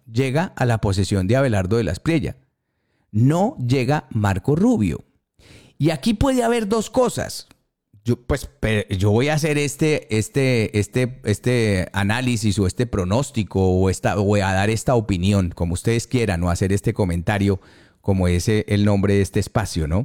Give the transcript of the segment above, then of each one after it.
llega a la posesión de Abelardo de la Espriella. No llega Marco Rubio. Y aquí puede haber dos cosas. Yo voy a hacer este análisis o este pronóstico o voy a dar esta opinión, como ustedes quieran, o hacer este comentario, como es el nombre de este espacio, ¿no?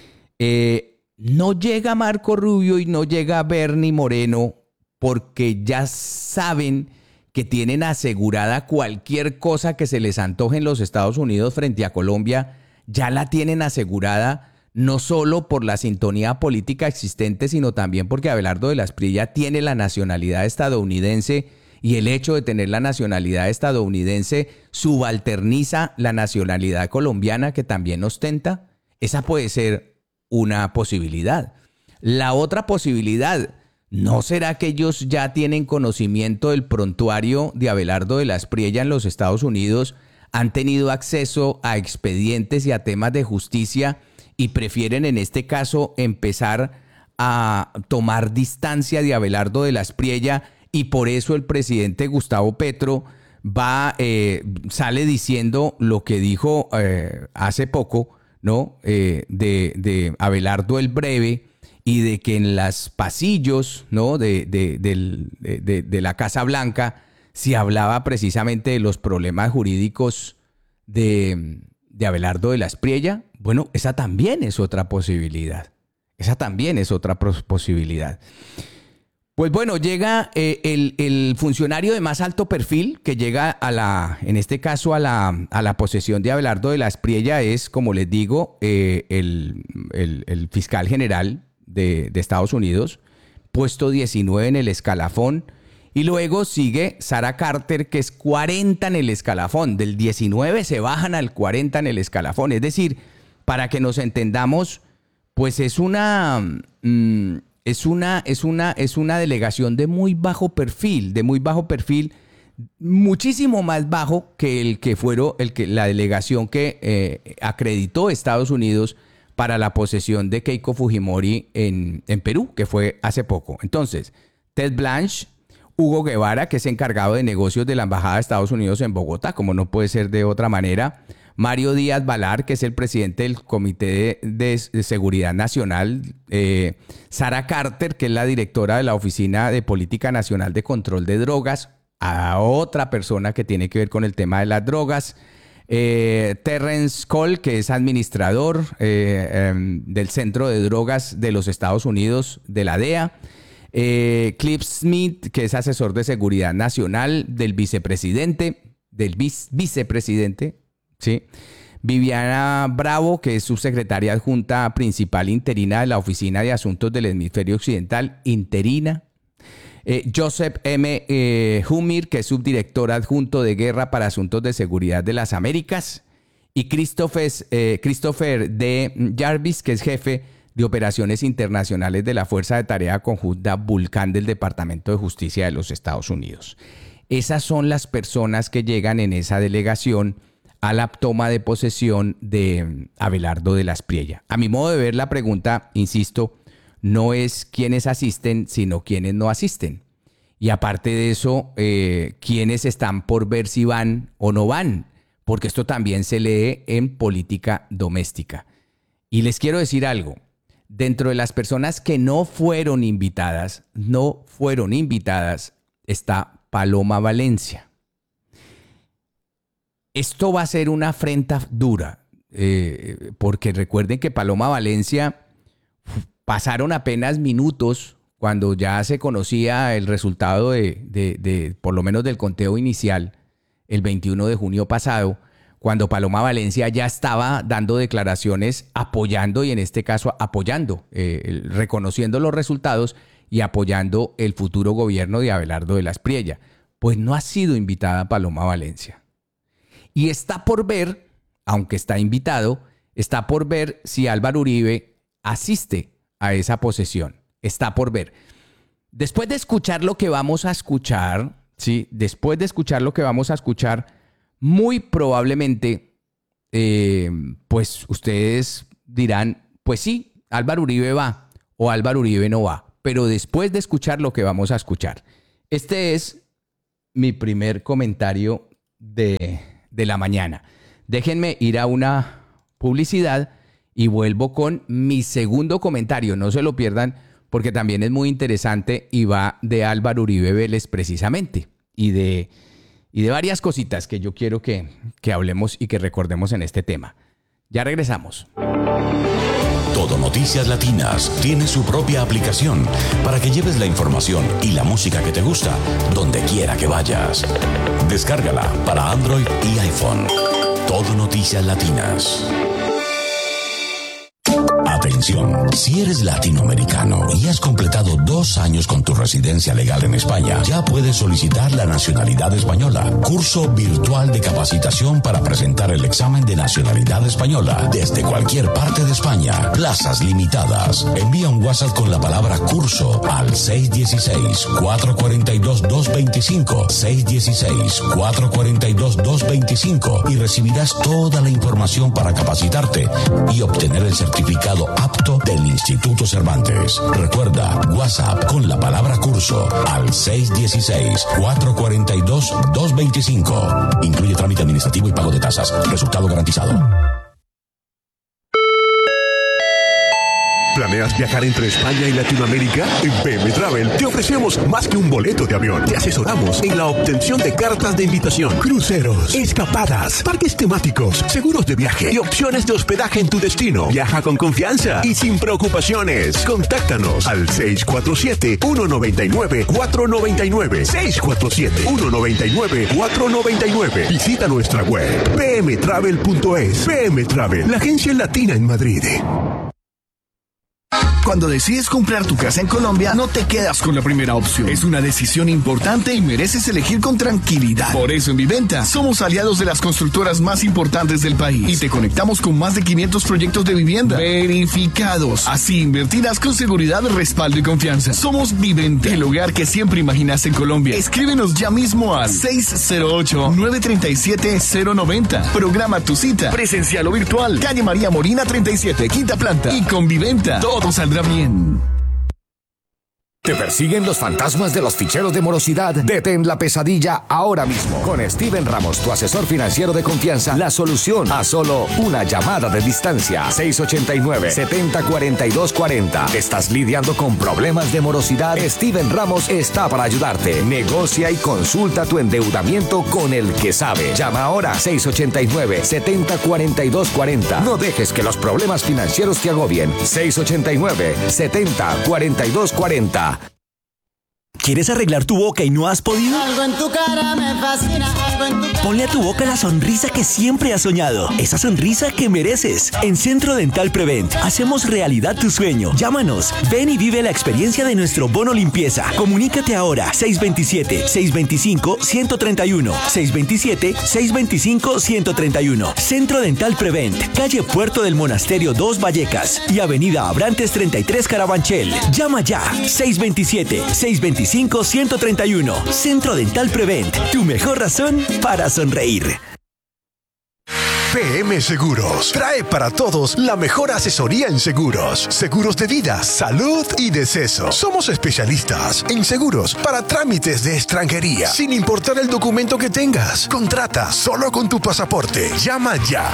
No llega Marco Rubio y no llega Bernie Moreno porque ya saben que tienen asegurada cualquier cosa que se les antoje en los Estados Unidos frente a Colombia, ya la tienen asegurada no solo por la sintonía política existente, sino también porque Abelardo de la Espriella tiene la nacionalidad estadounidense y el hecho de tener la nacionalidad estadounidense subalterniza la nacionalidad colombiana que también ostenta. Esa puede ser una posibilidad. La otra posibilidad, ¿no será que ellos ya tienen conocimiento del prontuario de Abelardo de la Espriella en los Estados Unidos? Han tenido acceso a expedientes y a temas de justicia y prefieren en este caso empezar a tomar distancia de Abelardo de la Espriella, y por eso el presidente Gustavo Petro sale diciendo lo que dijo hace poco, ¿no? De Abelardo el Breve, y de que en los pasillos, ¿no? de la Casa Blanca se hablaba precisamente de los problemas jurídicos de Abelardo de la Espriella. Bueno, esa también es otra posibilidad. Esa también es otra posibilidad. Pues bueno, llega el funcionario de más alto perfil que llega en este caso a la posesión de Abelardo de la Espriella, es, como les digo, el fiscal general de Estados Unidos, puesto 19 en el escalafón, y luego sigue Sarah Carter, que es 40 en el escalafón. Del 19 se bajan al 40 en el escalafón. Es decir, para que nos entendamos, pues es una delegación de muy bajo perfil, muchísimo más bajo que la delegación que acreditó Estados Unidos para la posesión de Keiko Fujimori en Perú, que fue hace poco. Entonces, Ted Blanche, Hugo Guevara, que es encargado de negocios de la Embajada de Estados Unidos en Bogotá, como no puede ser de otra manera, Mario Díaz Balar, que es el presidente del Comité de Seguridad Nacional, Sarah Carter, que es la directora de la Oficina de Política Nacional de Control de Drogas, a otra persona que tiene que ver con el tema de las drogas, Terrence Cole, que es administrador del Centro de Drogas de los Estados Unidos, de la DEA, Cliff Smith, que es asesor de seguridad nacional del vicepresidente, ¿sí? Viviana Bravo, que es subsecretaria adjunta principal interina de la Oficina de Asuntos del Hemisferio Occidental, interina. Joseph M. Humir, que es subdirector adjunto de Guerra para Asuntos de Seguridad de las Américas. Y Christopher D. Jarvis, que es jefe de Operaciones Internacionales de la Fuerza de Tarea Conjunta Vulcán del Departamento de Justicia de los Estados Unidos. Esas son las personas que llegan en esa delegación a la toma de posesión de Abelardo de la Espriella. A mi modo de ver, la pregunta, insisto, no es quiénes asisten, sino quiénes no asisten. Y aparte de eso, quiénes están por ver si van o no van, porque esto también se lee en política doméstica. Y les quiero decir algo. Dentro de las personas que no fueron invitadas, está Paloma Valencia. Esto va a ser una afrenta dura, porque recuerden que Paloma Valencia pasaron apenas minutos cuando ya se conocía el resultado de por lo menos del conteo inicial, el 21 de junio pasado, cuando Paloma Valencia ya estaba dando declaraciones apoyando, y en este caso apoyando, reconociendo los resultados y apoyando el futuro gobierno de Abelardo de la Espriella. Pues no ha sido invitada Paloma Valencia. Y está por ver, aunque está invitado, está por ver si Álvaro Uribe asiste a esa posesión. Está por ver. Después de escuchar lo que vamos a escuchar, ¿sí? Después de escuchar lo que vamos a escuchar, muy probablemente, pues ustedes dirán, pues sí, Álvaro Uribe va o Álvaro Uribe no va. Pero después de escuchar lo que vamos a escuchar. Este es mi primer comentario de la mañana. Déjenme ir a una publicidad y vuelvo con mi segundo comentario. No se lo pierdan porque también es muy interesante y va de Álvaro Uribe Vélez precisamente y de varias cositas que yo quiero que hablemos y que recordemos en este tema. Ya regresamos. Todo Noticias Latinas tiene su propia aplicación para que lleves la información y la música que te gusta donde quiera que vayas. Descárgala para Android y iPhone. Todo Noticias Latinas. Atención, si eres latinoamericano y has completado 2 años con tu residencia legal en España, ya puedes solicitar la nacionalidad española. Curso virtual de capacitación para presentar el examen de nacionalidad española desde cualquier parte de España. Plazas limitadas. Envía un WhatsApp con la palabra curso al 616-442-225, 616-442-225 y recibirás toda la información para capacitarte y obtener el certificado apto del Instituto Cervantes. Recuerda, WhatsApp con la palabra curso al 616-442-225. Incluye trámite administrativo y pago de tasas. Resultado garantizado. ¿Planeas viajar entre España y Latinoamérica? En PM Travel te ofrecemos más que un boleto de avión. Te asesoramos en la obtención de cartas de invitación, cruceros, escapadas, parques temáticos, seguros de viaje y opciones de hospedaje en tu destino. Viaja con confianza y sin preocupaciones. Contáctanos al 647-199-499. 647-199-499. Visita nuestra web pmtravel.es. PM Travel, la agencia latina en Madrid. Cuando decides comprar tu casa en Colombia, no te quedas con la primera opción. Es una decisión importante y mereces elegir con tranquilidad. Por eso en Viventa somos aliados de las constructoras más importantes del país y te conectamos con más de 500 proyectos de vivienda verificados. Así invertirás con seguridad, respaldo y confianza. Somos Viventa, el hogar que siempre imaginas en Colombia. Escríbenos ya mismo al 608-937-090. Programa tu cita, presencial o virtual. Calle María Morina 37, quinta planta. Y con Viventa todo saldrá bien. ¿Te persiguen los fantasmas de los ficheros de morosidad? Detén la pesadilla ahora mismo. Con Steven Ramos, tu asesor financiero de confianza, la solución a solo una llamada de distancia. 689-704240. ¿Estás lidiando con problemas de morosidad? Steven Ramos está para ayudarte. Negocia y consulta tu endeudamiento con el que sabe. Llama ahora 689-704240. No dejes que los problemas financieros te agobien. 689-704240. ¿Quieres arreglar tu boca y no has podido? Algo en tu cara me fascina, algo en tu... Ponle a tu boca la sonrisa que siempre has soñado. Esa sonrisa que mereces. En Centro Dental Prevent hacemos realidad tu sueño. Llámanos. Ven y vive la experiencia de nuestro bono limpieza. Comunícate ahora. 627-625-131. 627-625-131. Centro Dental Prevent. Calle Puerto del Monasterio 2 Vallecas y Avenida Abrantes 33 Carabanchel. Llama ya. 627-625-131. Centro Dental Prevent. Tu mejor razón para sonreír. PM Seguros trae para todos la mejor asesoría en seguros. Seguros de vida, salud y deceso. Somos especialistas en seguros para trámites de extranjería, sin importar el documento que tengas. Contrata solo con tu pasaporte. Llama ya.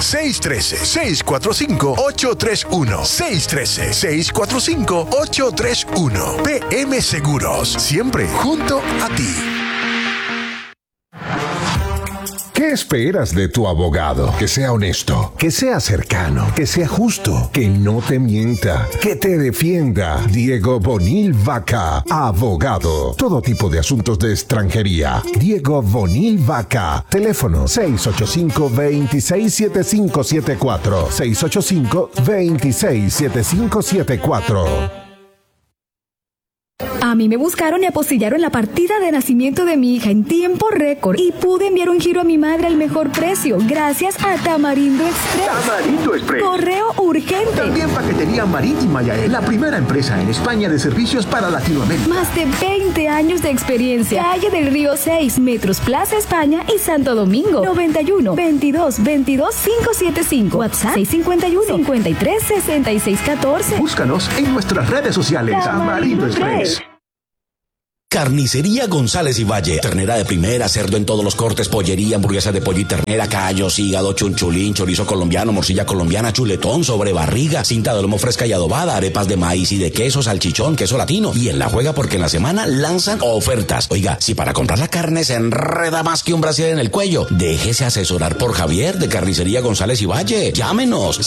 613-645-831. 613-645-831. PM Seguros. Siempre junto a ti. ¿Qué esperas de tu abogado? Que sea honesto, que sea cercano, que sea justo, que no te mienta, que te defienda. Diego Bonil Vaca, abogado. Todo tipo de asuntos de extranjería. Diego Bonil Vaca. Teléfono 685-267574. 685-267574. A mí me buscaron y apostillaron la partida de nacimiento de mi hija en tiempo récord y pude enviar un giro a mi madre al mejor precio gracias a Tamarindo Express. Tamarindo Express. Correo urgente. También paquetería marítima Yael, la primera empresa en España de servicios para Latinoamérica. Más de 20 años de experiencia. Calle del Río 6, Metros Plaza España y Santo Domingo. 91 22 22 575. WhatsApp 651 53 66 14. Búscanos en nuestras redes sociales. Tamarindo Express. Carnicería González y Valle. Ternera de primera, cerdo en todos los cortes, pollería, hamburguesa de pollo y ternera, callos, hígado, chunchulín, chorizo colombiano, morcilla colombiana, chuletón, sobrebarriga, cinta de lomo fresca y adobada, arepas de maíz y de queso, salchichón, queso latino. Y en la juega porque en la semana lanzan ofertas. Oiga, si para comprar la carne se enreda más que un brasier en el cuello, déjese asesorar por Javier de Carnicería González y Valle. Llámenos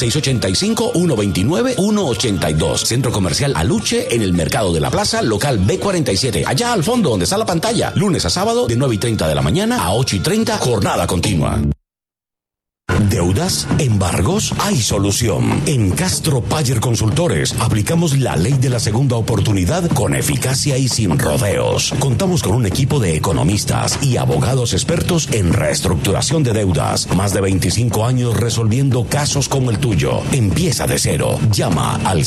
685-129-182. Centro Comercial Aluche en el Mercado de la Plaza, local B47. Allá al fondo donde está la pantalla. Lunes a sábado de 9:30 de la mañana a 8:30, jornada continua. ¿Deudas? ¿Embargos? Hay solución. En Castro Payer Consultores aplicamos la ley de la segunda oportunidad con eficacia y sin rodeos. Contamos con un equipo de economistas y abogados expertos en reestructuración de deudas. Más de 25 años resolviendo casos como el tuyo. Empieza de cero. Llama al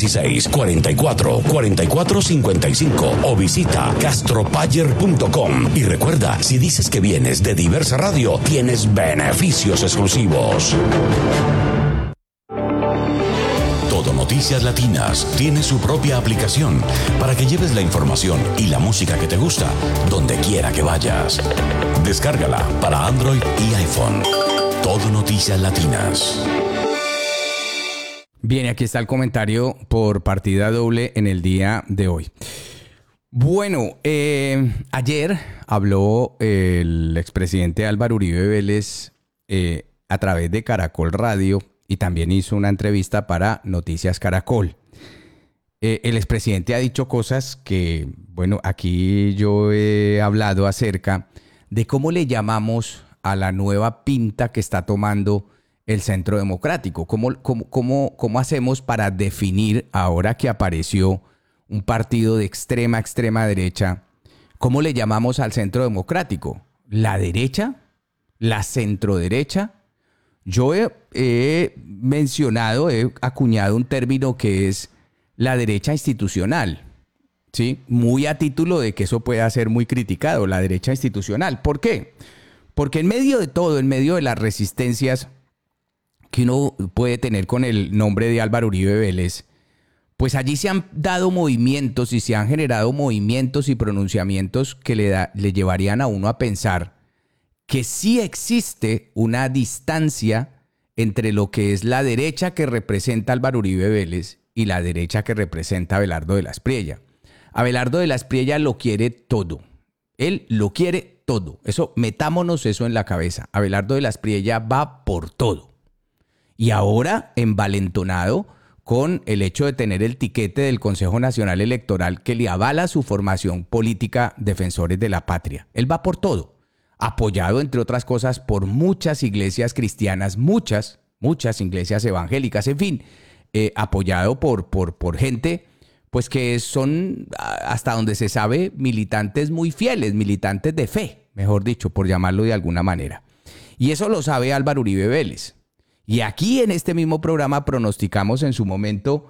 616-44-4455 o visita castropayer.com. Y recuerda, si dices que vienes de Diversa Radio, tienes beneficios exclusivos. Todo Noticias Latinas tiene su propia aplicación para que lleves la información y la música que te gusta donde quiera que vayas. Descárgala para Android y iPhone. Todo Noticias Latinas. Bien, aquí está el comentario por partida doble en el día de hoy. Bueno, ayer habló el expresidente Álvaro Uribe Vélez a través de Caracol Radio y también hizo una entrevista para Noticias Caracol. El expresidente ha dicho cosas que, bueno, aquí yo he hablado acerca de cómo le llamamos a la nueva pinta que está tomando el Centro Democrático. ¿Cómo hacemos para definir, ahora que apareció un partido de extrema derecha, cómo le llamamos al Centro Democrático? ¿La derecha? ¿La centroderecha? Yo he mencionado, he acuñado un término que es la derecha institucional, ¿sí? Muy a título de que eso pueda ser muy criticado, la derecha institucional. ¿Por qué? Porque en medio de todo, en medio de las resistencias que uno puede tener con el nombre de Álvaro Uribe Vélez, pues allí se han dado movimientos y se han generado movimientos y pronunciamientos que le llevarían a uno a pensar que sí existe una distancia entre lo que es la derecha que representa Álvaro Uribe Vélez y la derecha que representa Abelardo de la Espriella. Abelardo de la Espriella lo quiere todo. Él lo quiere todo. Eso, metámonos eso en la cabeza. Abelardo de la Espriella va por todo. Y ahora envalentonado con el hecho de tener el tiquete del Consejo Nacional Electoral que le avala su formación política Defensores de la Patria. Él va por todo. Apoyado, entre otras cosas, por muchas iglesias cristianas, muchas iglesias evangélicas, en fin, apoyado por gente pues que son, hasta donde se sabe, militantes muy fieles, militantes de fe, mejor dicho, por llamarlo de alguna manera. Y eso lo sabe Álvaro Uribe Vélez. Y aquí en este mismo programa pronosticamos en su momento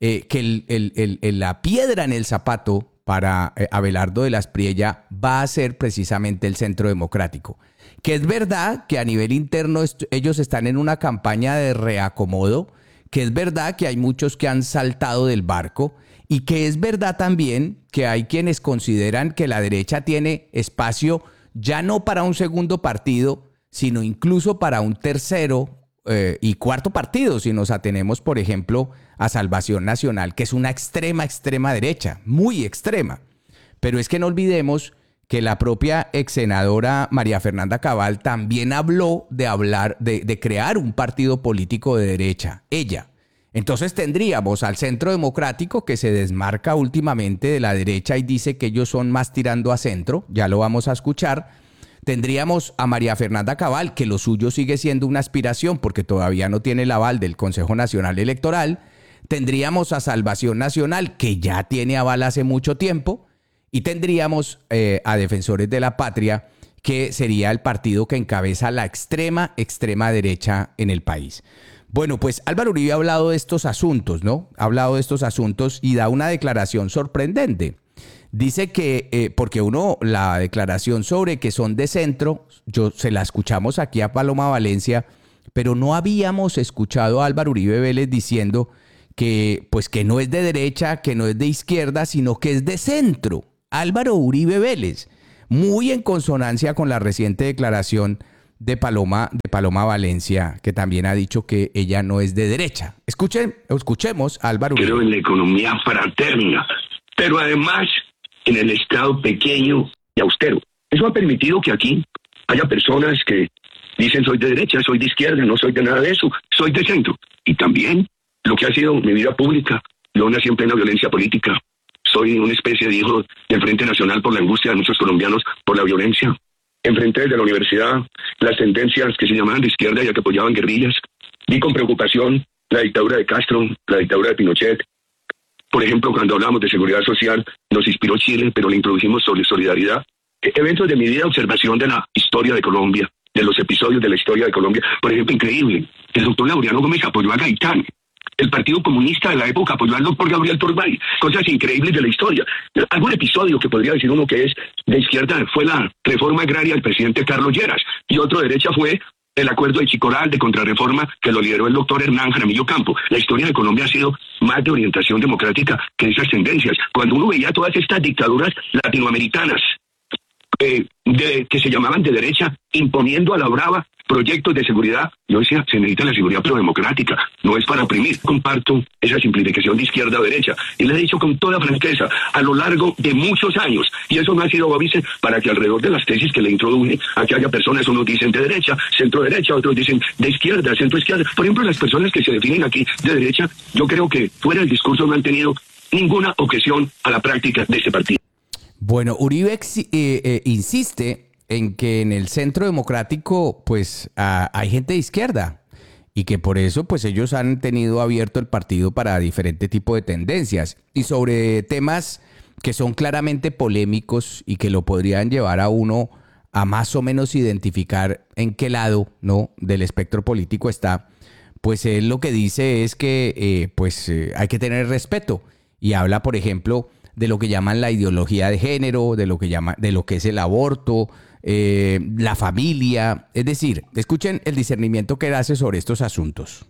que la piedra en el zapato para Abelardo de la Espriella va a ser precisamente el Centro Democrático. Que es verdad que a nivel interno ellos están en una campaña de reacomodo, que es verdad que hay muchos que han saltado del barco y que es verdad también que hay quienes consideran que la derecha tiene espacio ya no para un segundo partido, sino incluso para un tercero y cuarto partido, si nos atenemos, por ejemplo, a Salvación Nacional, que es una extrema derecha, muy extrema. Pero es que no olvidemos que la propia ex senadora María Fernanda Cabal también habló de crear un partido político de derecha, ella. Entonces tendríamos al Centro Democrático, que se desmarca últimamente de la derecha y dice que ellos son más tirando a centro, ya lo vamos a escuchar. Tendríamos a María Fernanda Cabal, que lo suyo sigue siendo una aspiración porque todavía no tiene el aval del Consejo Nacional Electoral. Tendríamos a Salvación Nacional, que ya tiene aval hace mucho tiempo. Y tendríamos a Defensores de la Patria, que sería el partido que encabeza la extrema derecha en el país. Bueno, pues Álvaro Uribe ha hablado de estos asuntos, ¿no? Ha hablado de estos asuntos y da una declaración sorprendente. Dice que, porque la declaración sobre que son de centro, se la escuchamos aquí a Paloma Valencia, pero no habíamos escuchado a Álvaro Uribe Vélez diciendo que, pues, que no es de derecha, que no es de izquierda, sino que es de centro. Álvaro Uribe Vélez, muy en consonancia con la reciente declaración de Paloma Valencia, que también ha dicho que ella no es de derecha. Escuchemos a Álvaro Uribe. Pero en la economía fraterna, pero además en el Estado pequeño y austero. Eso ha permitido que aquí haya personas que dicen soy de derecha, soy de izquierda, no soy de nada de eso, soy de centro. Y también lo que ha sido mi vida pública, yo nací en plena violencia política. Soy una especie de hijo del Frente Nacional por la angustia de muchos colombianos por la violencia. Enfrenté desde la universidad las tendencias que se llamaban de izquierda y que apoyaban guerrillas. Vi con preocupación la dictadura de Castro, la dictadura de Pinochet. Por ejemplo, cuando hablamos de seguridad social, nos inspiró Chile, pero le introdujimos sobre solidaridad. Eventos de mi vida, observación de la historia de Colombia, de los episodios de la historia de Colombia. Por ejemplo, increíble, el doctor Laureano Gómez apoyó a Gaitán. El Partido Comunista de la época apoyó al doctor Gabriel Turbay. Cosas increíbles de la historia. Algún episodio que podría decir uno que es de izquierda fue la reforma agraria del presidente Carlos Lleras. Y otro de derecha fue el acuerdo de Chicoral de contrarreforma que lo lideró el doctor Hernán Jaramillo Campo. La historia de Colombia ha sido más de orientación democrática que esas tendencias. Cuando uno veía todas estas dictaduras latinoamericanas que se llamaban de derecha, imponiendo a la brava proyectos de seguridad, yo decía, se necesita la seguridad pero democrática, no es para oprimir. Comparto esa simplificación de izquierda o derecha, y le he dicho con toda franqueza, a lo largo de muchos años, y eso no ha sido óbice para que alrededor de las tesis que le introduje, aquí haya personas, unos dicen de derecha, centro derecha, otros dicen de izquierda, centro izquierda. Por ejemplo, las personas que se definen aquí de derecha, yo creo que fuera del discurso no han tenido ninguna objeción a la práctica de este partido. Bueno, Uribe insiste en que en el centro democrático pues hay gente de izquierda y que por eso pues ellos han tenido abierto el partido para diferente tipo de tendencias y sobre temas que son claramente polémicos y que lo podrían llevar a uno a más o menos identificar en qué lado, ¿no?, del espectro político está. Pues él lo que dice es que hay que tener respeto y habla, por ejemplo, de lo que llaman la ideología de género, de lo que es el aborto, la familia. Es decir, escuchen el discernimiento que él hace sobre estos asuntos.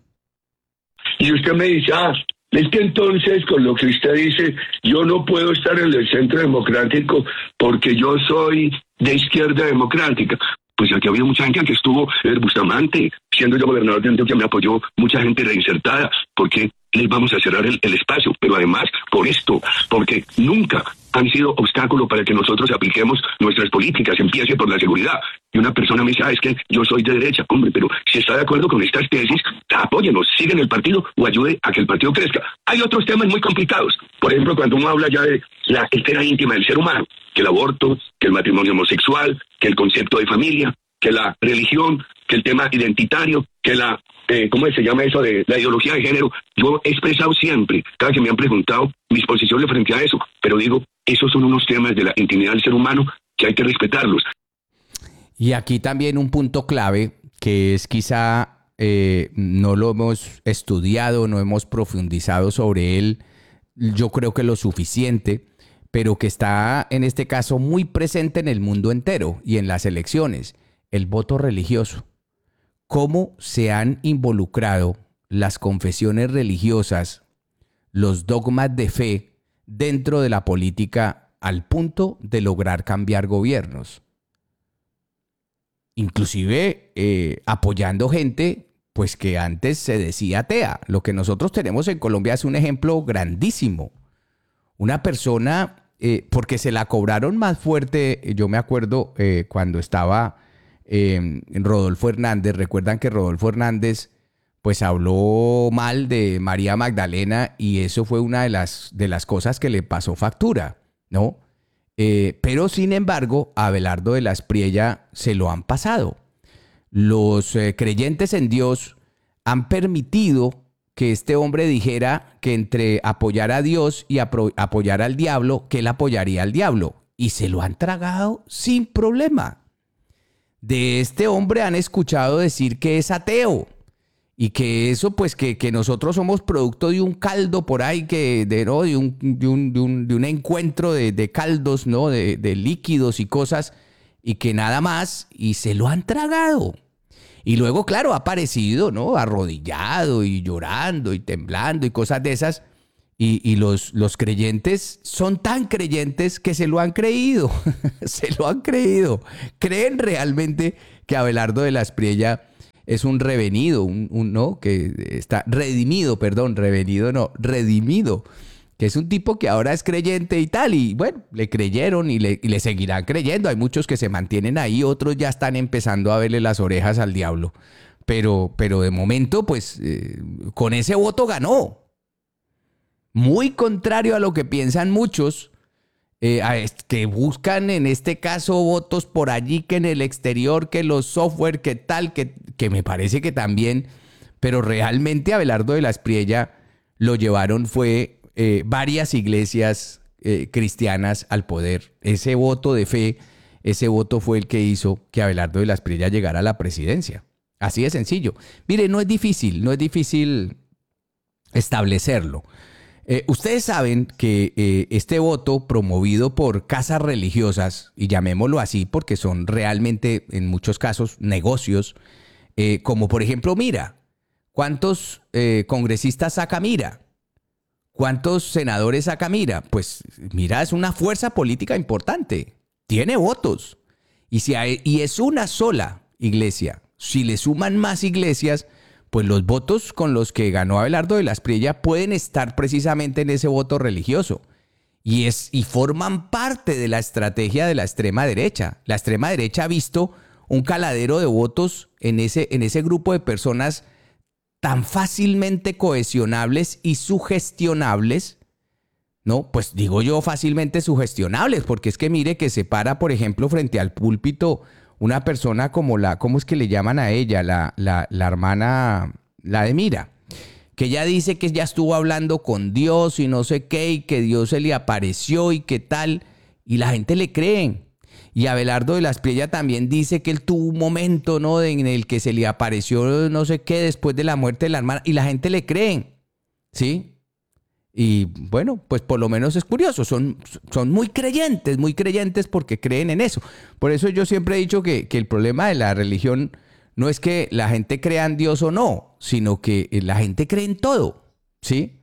Y usted me dice, es que entonces con lo que usted dice, yo no puedo estar en el centro democrático porque yo soy de izquierda democrática. Pues aquí ha habido mucha gente que estuvo, Bustamante, siendo yo gobernador de Antioquia, me apoyó mucha gente reinsertada, porque les vamos a cerrar el espacio, pero además por esto, porque nunca han sido obstáculo para que nosotros apliquemos nuestras políticas, empiece por la seguridad. Y una persona me dice, es que yo soy de derecha, hombre, pero si está de acuerdo con estas tesis, apóyenos, sigan el partido o ayude a que el partido crezca. Hay otros temas muy complicados, por ejemplo, cuando uno habla ya de la esfera íntima del ser humano, que el aborto, que el matrimonio homosexual, que el concepto de familia, que la religión, que el tema identitario, que la, ¿cómo se llama eso de la ideología de género? Yo he expresado siempre, cada que me han preguntado, mis posiciones frente a eso, pero digo, esos son unos temas de la intimidad del ser humano que hay que respetarlos. Y aquí también un punto clave, que es quizá no lo hemos estudiado, no hemos profundizado sobre él, yo creo que lo suficiente, pero que está en este caso muy presente en el mundo entero y en las elecciones, el voto religioso. ¿Cómo se han involucrado las confesiones religiosas, los dogmas de fe dentro de la política al punto de lograr cambiar gobiernos? Inclusive apoyando gente pues que antes se decía atea. Lo que nosotros tenemos en Colombia es un ejemplo grandísimo. Una persona, porque se la cobraron más fuerte, yo me acuerdo cuando estaba Rodolfo Hernández. Recuerdan que Rodolfo Hernández pues habló mal de María Magdalena y eso fue una de las cosas que le pasó factura, ¿no? Pero sin embargo, a Abelardo de la Espriella se lo han pasado. Los creyentes en Dios han permitido que este hombre dijera que entre apoyar a Dios y apoyar al diablo, que él apoyaría al diablo. Y se lo han tragado sin problema. De este hombre han escuchado decir que es ateo. Y que eso, pues, que nosotros somos producto de un caldo por ahí, de un encuentro de caldos, ¿no? De líquidos y cosas, y que nada más, y se lo han tragado. Y luego, claro, ha aparecido, ¿no? Arrodillado y llorando y temblando y cosas de esas. Y los creyentes son tan creyentes que se lo han creído, se lo han creído. Creen realmente que Abelardo de la Espriella es un revenido, no, que está redimido, que es un tipo que ahora es creyente y tal. Y bueno, le creyeron y le seguirán creyendo. Hay muchos que se mantienen ahí, otros ya están empezando a verle las orejas al diablo. Pero de momento, pues, con ese voto ganó. Muy contrario a lo que piensan muchos, que buscan en este caso votos por allí, que en el exterior, que los software, que tal, que me parece que también, pero realmente Abelardo de la Espriella lo llevaron fue varias iglesias cristianas al poder. Ese voto de fe, ese voto fue el que hizo que Abelardo de la Espriella llegara a la presidencia. Así de sencillo. Mire, no es difícil establecerlo. Ustedes saben que este voto promovido por casas religiosas, y llamémoslo así porque son realmente en muchos casos negocios, como por ejemplo Mira. ¿Cuántos congresistas saca Mira? ¿Cuántos senadores saca Mira? Pues Mira es una fuerza política importante, tiene votos. Y es una sola iglesia. Si le suman más iglesias, pues los votos con los que ganó Abelardo de la Espriella pueden estar precisamente en ese voto religioso. Y forman parte de la estrategia de la extrema derecha. La extrema derecha ha visto un caladero de votos en ese grupo de personas tan fácilmente cohesionables y sugestionables, ¿no? Pues digo yo fácilmente sugestionables, porque es que mire que se para, por ejemplo, frente al púlpito una persona como ¿cómo es que le llaman a ella? La hermana, la de Mira, que ella dice que ya estuvo hablando con Dios y no sé qué, y que Dios se le apareció y qué tal, y la gente le cree. Y Abelardo de la Espriella también dice que él tuvo un momento, ¿no?, en el que se le apareció no sé qué después de la muerte de la hermana, y la gente le cree, ¿sí? Y bueno, pues por lo menos es curioso, son muy creyentes porque creen en eso. Por eso yo siempre he dicho que el problema de la religión no es que la gente crea en Dios o no, sino que la gente cree en todo, ¿sí?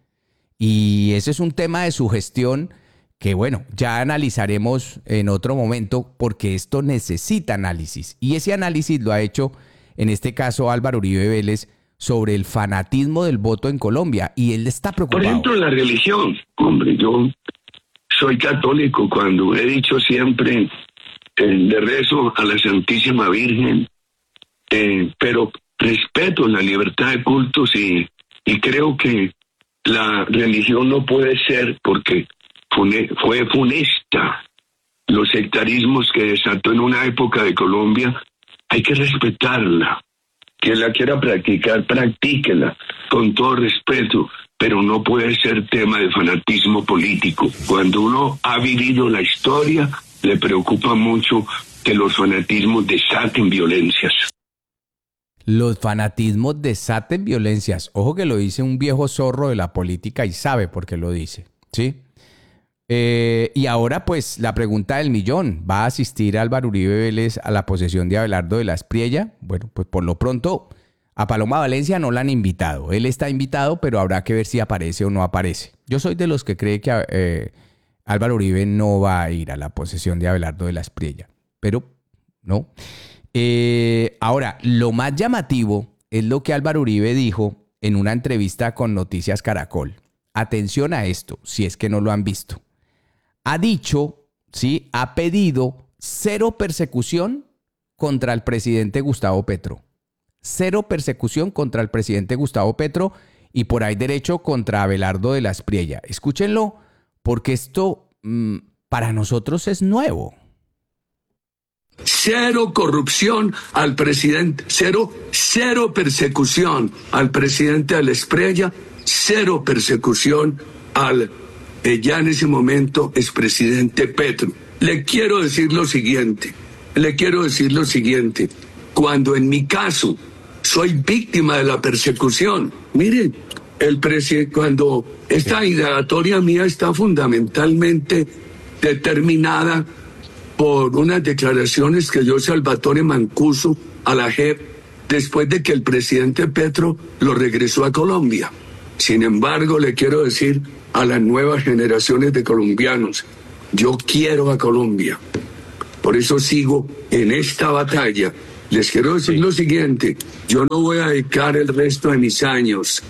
Y ese es un tema de sugestión que, bueno, ya analizaremos en otro momento porque esto necesita análisis. Y ese análisis lo ha hecho, en este caso, Álvaro Uribe Vélez, sobre el fanatismo del voto en Colombia, y él está preocupado. Por ejemplo, la religión. Hombre, yo soy católico. Cuando he dicho siempre le rezo a la Santísima Virgen, pero respeto la libertad de cultos y creo que la religión no puede ser, porque fue funesta. Los sectarismos que desató en una época de Colombia, hay que respetarla. Quien la quiera practicar, practíquela con todo respeto, pero no puede ser tema de fanatismo político. Cuando uno ha vivido la historia, le preocupa mucho que los fanatismos desaten violencias. Los fanatismos desaten violencias. Ojo que lo dice un viejo zorro de la política y sabe por qué lo dice, ¿sí? Y ahora pues la pregunta del millón: ¿va a asistir Álvaro Uribe Vélez a la posesión de Abelardo de la Espriella? Bueno, pues por lo pronto a Paloma Valencia no la han invitado. Él está invitado, pero habrá que ver si aparece o no aparece. Yo soy de los que cree que Álvaro Uribe no va a ir a la posesión de Abelardo de la Espriella, pero no. Ahora, lo más llamativo es lo que Álvaro Uribe dijo en una entrevista con Noticias Caracol. Atención a esto, si es que no lo han visto. Ha dicho, ¿sí?, ha pedido cero persecución contra el presidente Gustavo Petro. Cero persecución contra el presidente Gustavo Petro y por ahí derecho contra Abelardo de la Espriella. Escúchenlo, porque esto para nosotros es nuevo. Cero corrupción al presidente, cero persecución al presidente de la Espriella, cero persecución al ya en ese momento expresidente Petro. Le quiero decir lo siguiente, cuando en mi caso soy víctima de la persecución, miren, cuando esta indagatoria mía está fundamentalmente determinada por unas declaraciones que dio Salvatore Mancuso a la JEP después de que el presidente Petro lo regresó a Colombia. Sin embargo, le quiero decir a las nuevas generaciones de colombianos, yo quiero a Colombia. Por eso sigo en esta batalla. Les quiero decir lo siguiente, yo no voy a dedicar el resto de mis años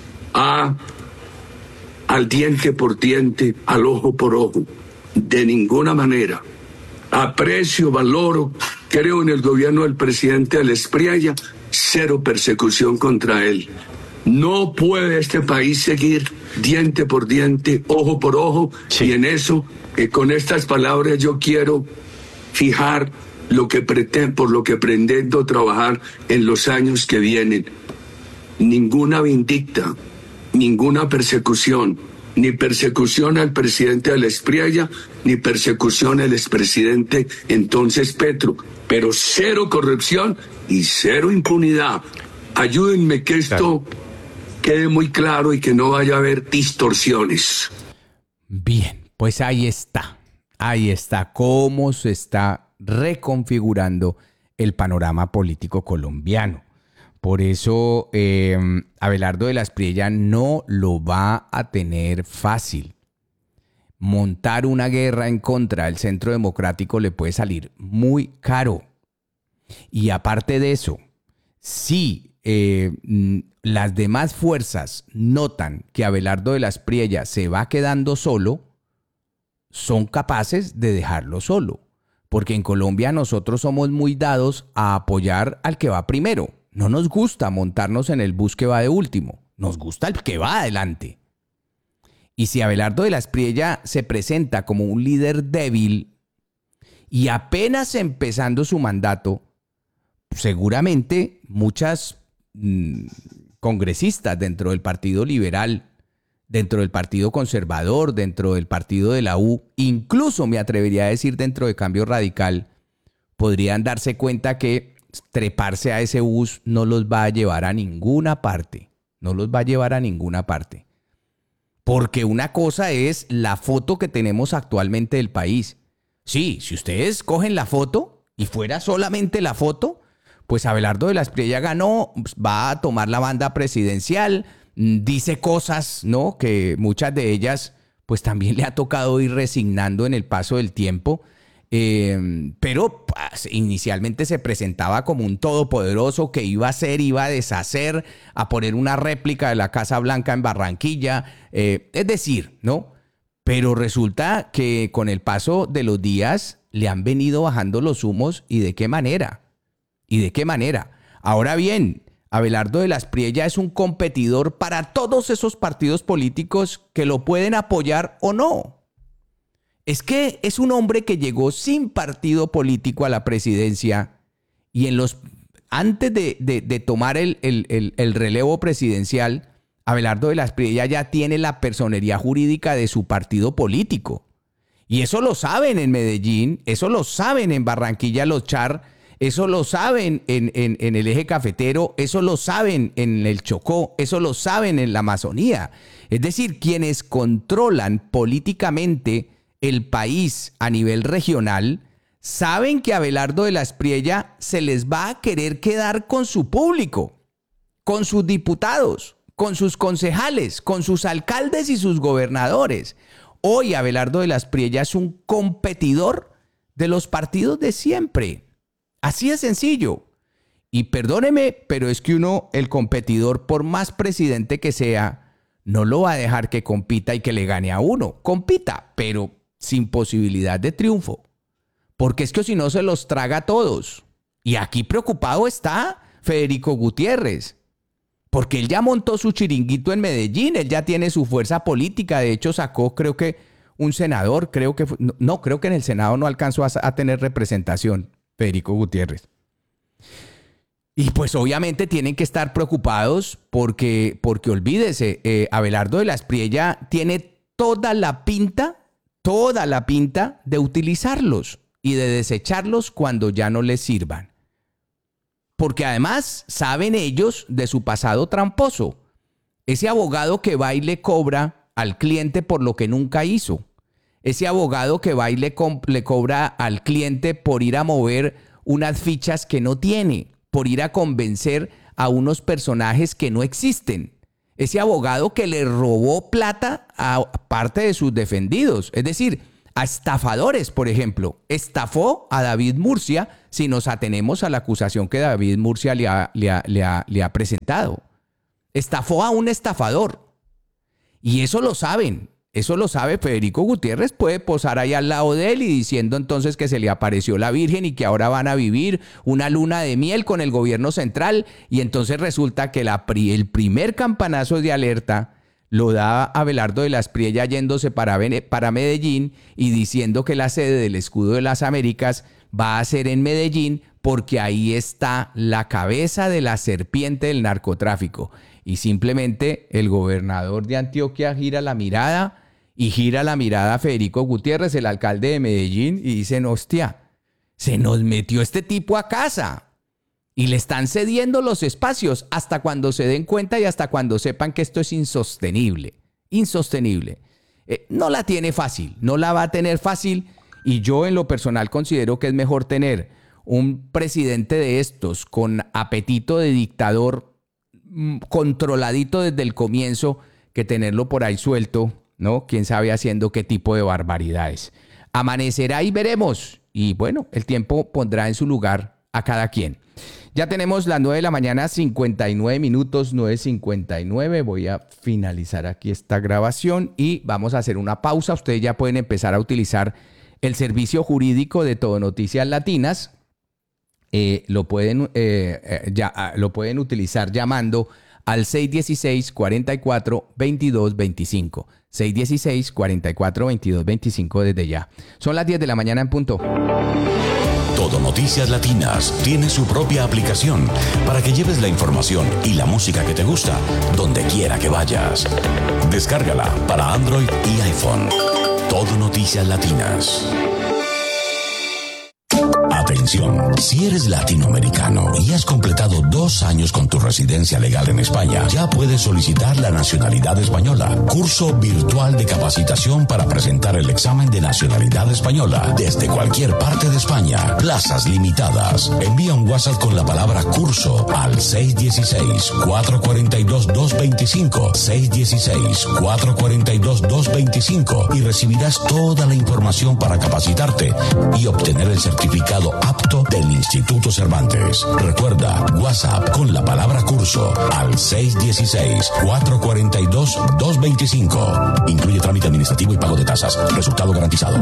al diente por diente, al ojo por ojo, de ninguna manera. Aprecio, valoro, creo en el gobierno del presidente Espriella, cero persecución contra él. No puede este país seguir diente por diente, ojo por ojo, y en eso, con estas palabras yo quiero fijar por lo que pretendo trabajar en los años que vienen. Ninguna vindicta, ninguna persecución, ni persecución al presidente Espriella, ni persecución al expresidente entonces Petro, pero cero corrupción y cero impunidad. Ayúdenme que esto quede muy claro y que no vaya a haber distorsiones. Bien, pues ahí está cómo se está reconfigurando el panorama político colombiano. Por eso Abelardo de la Espriella no lo va a tener fácil. Montar una guerra en contra del Centro Democrático le puede salir muy caro. Y aparte de eso, si las demás fuerzas notan que Abelardo de la Espriella se va quedando solo, son capaces de dejarlo solo. Porque en Colombia nosotros somos muy dados a apoyar al que va primero. No nos gusta montarnos en el bus que va de último. Nos gusta el que va adelante. Y si Abelardo de la Espriella se presenta como un líder débil y apenas empezando su mandato, seguramente muchas congresistas dentro del Partido Liberal, dentro del Partido Conservador, dentro del partido de la U, incluso me atrevería a decir dentro de Cambio Radical, podrían darse cuenta que treparse a ese bus no los va a llevar a ninguna parte. No los va a llevar a ninguna parte. Porque una cosa es la foto que tenemos actualmente del país. Sí, si ustedes cogen la foto y fuera solamente la foto, pues Abelardo de la Espriella ganó, va a tomar la banda presidencial, dice cosas, ¿no? Que muchas de ellas pues también le ha tocado ir resignando en el paso del tiempo. Pero pues, inicialmente se presentaba como un todopoderoso que iba a deshacer, a poner una réplica de la Casa Blanca en Barranquilla. Es decir, ¿no? Pero resulta que con el paso de los días le han venido bajando los humos. ¿Y de qué manera? ¿Y de qué manera? Ahora bien, Abelardo de la Espriella es un competidor para todos esos partidos políticos que lo pueden apoyar o no. Es que es un hombre que llegó sin partido político a la presidencia y antes de tomar el relevo presidencial, Abelardo de la Espriella ya tiene la personería jurídica de su partido político. Y eso lo saben en Medellín, eso lo saben en Barranquilla los Char, eso lo saben en el eje cafetero, eso lo saben en el Chocó, eso lo saben en la Amazonía. Es decir, quienes controlan políticamente el país a nivel regional saben que Abelardo de la Espriella se les va a querer quedar con su público, con sus diputados, con sus concejales, con sus alcaldes y sus gobernadores. Hoy Abelardo de la Espriella es un competidor de los partidos de siempre. Así de sencillo. Y perdóneme, pero es que el competidor, por más presidente que sea, no lo va a dejar que compita y que le gane a uno. Compita, pero sin posibilidad de triunfo. Porque es que si no se los traga a todos. Y aquí preocupado está Federico Gutiérrez. Porque él ya montó su chiringuito en Medellín, él ya tiene su fuerza política. De hecho, sacó, creo que un senador, creo que en el Senado no alcanzó a tener representación, Federico Gutiérrez. Y pues obviamente tienen que estar preocupados porque olvídese, Abelardo de la Espriella tiene toda la pinta de utilizarlos y de desecharlos cuando ya no les sirvan. Porque además saben ellos de su pasado tramposo. Ese abogado que va y le cobra al cliente por lo que nunca hizo. Ese abogado que va y le cobra al cliente por ir a mover unas fichas que no tiene, por ir a convencer a unos personajes que no existen. ese abogado que le robó plata a parte de sus defendidos, es decir, a estafadores, por ejemplo. Estafó a David Murcia, si nos atenemos a la acusación que David Murcia le ha presentado. Estafó a un estafador. Y eso lo saben. Eso lo sabe Federico Gutiérrez, puede posar ahí al lado de él y diciendo entonces que se le apareció la Virgen y que ahora van a vivir una luna de miel con el gobierno central, y entonces resulta que el primer campanazo de alerta lo da Abelardo de la Espriella yéndose para Medellín y diciendo que la sede del Escudo de las Américas va a ser en Medellín porque ahí está la cabeza de la serpiente del narcotráfico. Y simplemente el gobernador de Antioquia gira la mirada a Federico Gutiérrez, el alcalde de Medellín, y dicen, hostia, se nos metió este tipo a casa. Y le están cediendo los espacios hasta cuando se den cuenta y hasta cuando sepan que esto es insostenible. Insostenible. No la tiene fácil, no la va a tener fácil. Y yo en lo personal considero que es mejor tener un presidente de estos con apetito de dictador, controladito desde el comienzo, que tenerlo por ahí suelto, ¿no? Quién sabe haciendo qué tipo de barbaridades. Amanecerá y veremos. Y bueno, el tiempo pondrá en su lugar a cada quien. Ya tenemos las 9 de la mañana, 59 minutos, 9:59. Voy a finalizar aquí esta grabación y vamos a hacer una pausa. Ustedes ya pueden empezar a utilizar el servicio jurídico de Todo Noticias Latinas. Lo pueden utilizar llamando al 616-44-2225. 616-44-2225 desde ya. Son las 10 de la mañana en punto. Todo Noticias Latinas tiene su propia aplicación para que lleves la información y la música que te gusta donde quiera que vayas. Descárgala para Android y iPhone. Todo Noticias Latinas. Atención, si eres latinoamericano y has completado 2 años con tu residencia legal en España, ya puedes solicitar la nacionalidad española. Curso virtual de capacitación para presentar el examen de nacionalidad española desde cualquier parte de España. Plazas limitadas. Envía un WhatsApp con la palabra curso al 616-442-225, 616-442-225 y recibirás toda la información para capacitarte y obtener el certificado apto del Instituto Cervantes. Recuerda, WhatsApp con la palabra curso al 616-442-225. Incluye trámite administrativo y pago de tasas. Resultado garantizado.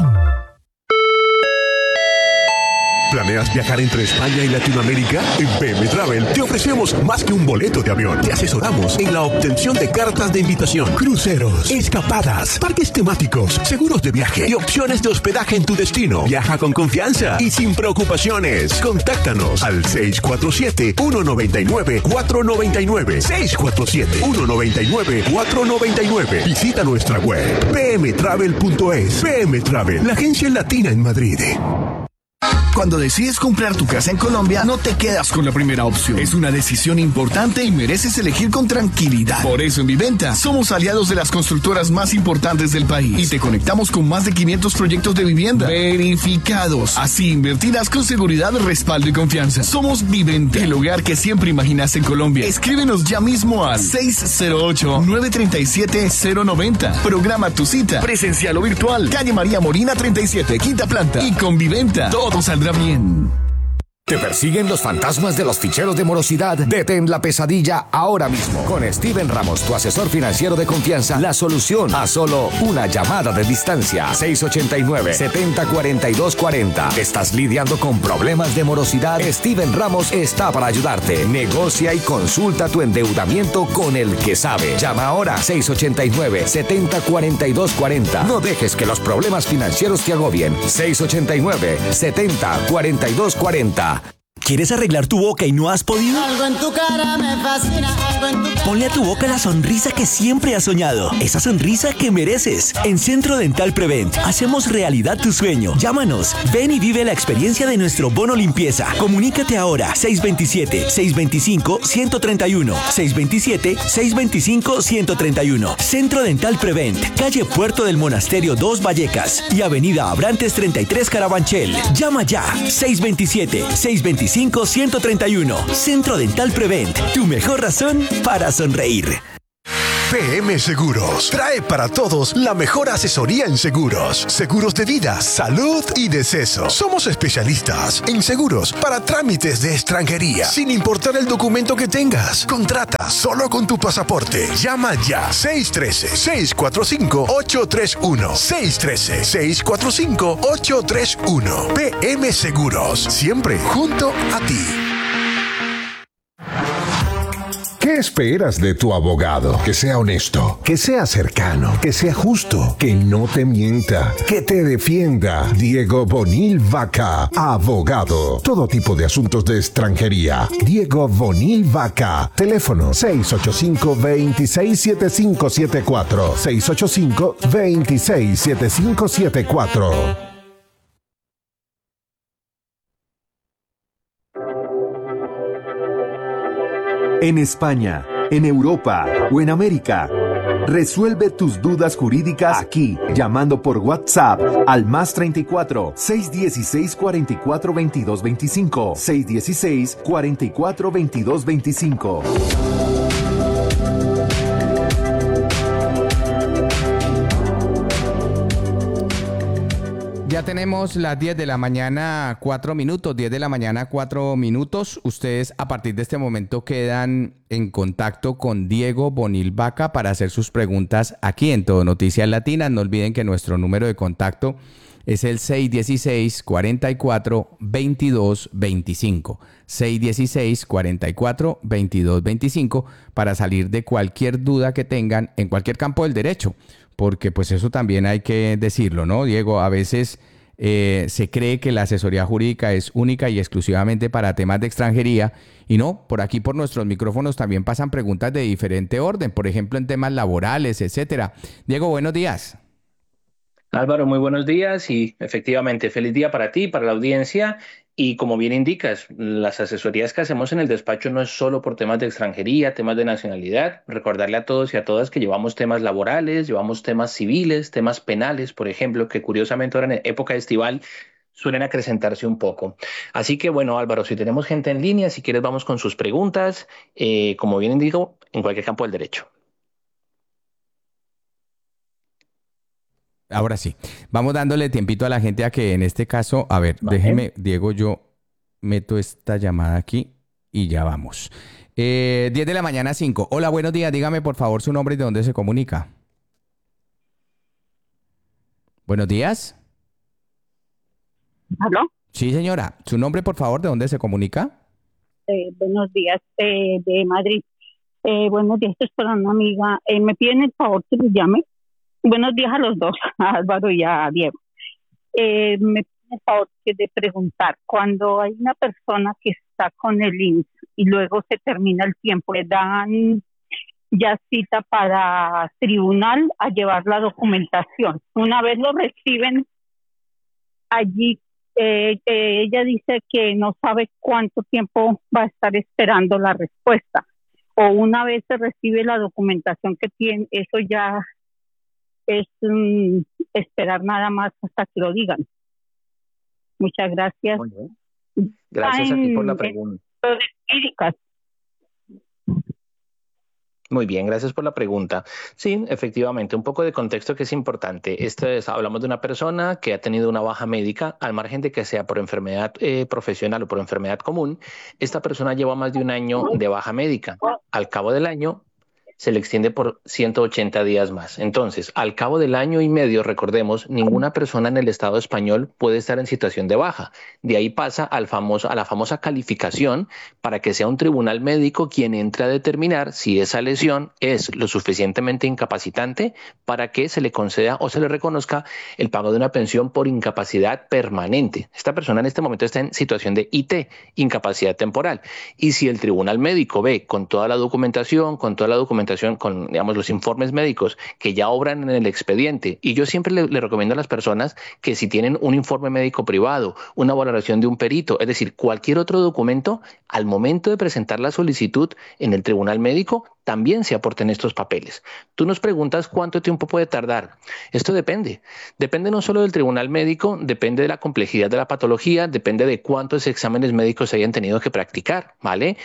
¿Planeas viajar entre España y Latinoamérica? En PM Travel te ofrecemos más que un boleto de avión. Te asesoramos en la obtención de cartas de invitación, cruceros, escapadas, parques temáticos, seguros de viaje y opciones de hospedaje en tu destino. Viaja con confianza y sin preocupaciones. Contáctanos al 647-199-499. 647-199-499. Visita nuestra web pmtravel.es. PM Travel, la agencia latina en Madrid. Cuando decides comprar tu casa en Colombia, no te quedas con la primera opción. Es una decisión importante y mereces elegir con tranquilidad. Por eso en Viventa somos aliados de las constructoras más importantes del país y te conectamos con más de 500 proyectos de vivienda verificados. Así invertirás con seguridad, respaldo y confianza. Somos Viventa, el hogar que siempre imaginas en Colombia. Escríbenos ya mismo a 608-937-090. Programa tu cita, presencial o virtual. Calle María Molina 37, quinta planta. Y con Viventa todo saldrá bien. ¿Te persiguen los fantasmas de los ficheros de morosidad? Detén la pesadilla ahora mismo. Con Steven Ramos, tu asesor financiero de confianza, la solución a solo una llamada de distancia. 689-704240. ¿Estás lidiando con problemas de morosidad? Steven Ramos está para ayudarte. Negocia y consulta tu endeudamiento con el que sabe. Llama ahora 689-704240. No dejes que los problemas financieros te agobien. 689-704240. ¿Quieres arreglar tu boca y no has podido? Algo en tu cara me fascina, algo en tu cara. Ponle a tu boca la sonrisa que siempre has soñado. Esa sonrisa que mereces. En Centro Dental Prevent hacemos realidad tu sueño. Llámanos. Ven y vive la experiencia de nuestro bono limpieza. Comunícate ahora. 627-625-131. 627-625-131. Centro Dental Prevent. Calle Puerto del Monasterio 2 Vallecas. Y Avenida Abrantes 33 Carabanchel. Llama ya. 627-625-131. Centro Dental Prevent, tu mejor razón para sonreír. PM Seguros trae para todos la mejor asesoría en seguros. Seguros de vida, salud y deceso. Somos especialistas en seguros para trámites de extranjería, sin importar el documento que tengas. Contrata solo con tu pasaporte. Llama ya. 613-645-831. 613-645-831. PM Seguros. Siempre junto a ti. ¿Qué esperas de tu abogado? Que sea honesto, que sea cercano, que sea justo, que no te mienta, que te defienda. Diego Bonil Vaca, abogado. Todo tipo de asuntos de extranjería. Diego Bonil Vaca. Teléfono 685-267574. 685-267574. En España, en Europa o en América. Resuelve tus dudas jurídicas aquí, llamando por WhatsApp al +34 616 44 22 25 616 44 22 25. Ya tenemos las 10 de la mañana, 4 minutos, 10 de la mañana, 4 minutos. Ustedes a partir de este momento quedan en contacto con Diego Bonil Vaca para hacer sus preguntas aquí en Todo Noticias Latinas. No olviden que nuestro número de contacto es el 616-44-22-25. 616-44-22-25 para salir de cualquier duda que tengan en cualquier campo del derecho. Porque pues eso también hay que decirlo, ¿no, Diego? A veces se cree que la asesoría jurídica es única y exclusivamente para temas de extranjería y no, por aquí por nuestros micrófonos también pasan preguntas de diferente orden, por ejemplo en temas laborales, etcétera. Diego, buenos días. Álvaro, muy buenos días y efectivamente feliz día para ti, para la audiencia. Y como bien indicas, las asesorías que hacemos en el despacho no es solo por temas de extranjería, temas de nacionalidad. Recordarle a todos y a todas que llevamos temas laborales, llevamos temas civiles, temas penales, por ejemplo, que curiosamente ahora en época estival suelen acrecentarse un poco. Así que bueno, Álvaro, si tenemos gente en línea, si quieres vamos con sus preguntas, como bien indico, en cualquier campo del derecho. Ahora sí, vamos dándole tiempito a la gente a que en este caso, a ver, vale. Déjeme, Diego, yo meto esta llamada aquí y ya vamos. 10 de la mañana, 5. Hola, buenos días, dígame por favor su nombre y de dónde se comunica. Buenos días. ¿Aló? Sí, señora, su nombre por favor, ¿de dónde se comunica? Buenos días, de Madrid. Buenos días, esto es para una amiga. Me piden el favor que les llame. Buenos días a los dos, a Álvaro y a Diego. Me piden el favor de preguntar, cuando hay una persona que está con el INSS y luego se termina el tiempo, le dan ya cita para tribunal a llevar la documentación. Una vez lo reciben allí, ella dice que no sabe cuánto tiempo va a estar esperando la respuesta. O una vez se recibe la documentación que tiene, eso ya es esperar nada más hasta que lo digan. Muchas gracias. Muy bien. Gracias a ti por la pregunta. Muy bien, gracias por la pregunta. Sí, efectivamente, un poco de contexto que es importante. Hablamos de una persona que ha tenido una baja médica, al margen de que sea por enfermedad profesional o por enfermedad común. Esta persona lleva más de un año de baja médica. Al cabo del año se le extiende por 180 días más. Entonces, al cabo del año y medio, recordemos, ninguna persona en el Estado español puede estar en situación de baja. De ahí pasa a la famosa calificación para que sea un tribunal médico quien entre a determinar si esa lesión es lo suficientemente incapacitante para que se le conceda o se le reconozca el pago de una pensión por incapacidad permanente. Esta persona en este momento está en situación de IT, incapacidad temporal. Y si el tribunal médico ve con toda la documentación, con digamos, los informes médicos que ya obran en el expediente, y yo siempre le recomiendo a las personas que si tienen un informe médico privado, una valoración de un perito, es decir, cualquier otro documento, al momento de presentar la solicitud en el tribunal médico, también se aporten estos papeles. Tú nos preguntas cuánto tiempo puede tardar. Esto depende. Depende no solo del tribunal médico, depende de la complejidad de la patología, depende de cuántos exámenes médicos se hayan tenido que practicar, ¿vale?